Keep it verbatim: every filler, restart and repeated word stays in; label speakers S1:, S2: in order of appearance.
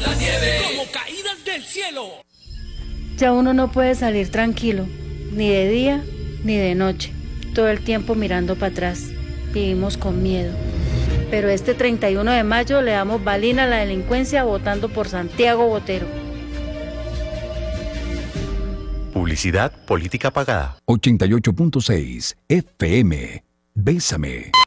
S1: la nieve, como caídas del cielo.
S2: Ya uno no puede salir tranquilo, ni de día ni de noche, todo el tiempo mirando para atrás. Vivimos con miedo. Pero este treinta y uno de mayo le damos balina a la delincuencia votando por Santiago Botero.
S3: Publicidad política pagada.
S4: ochenta y ocho punto seis F M. Bésame.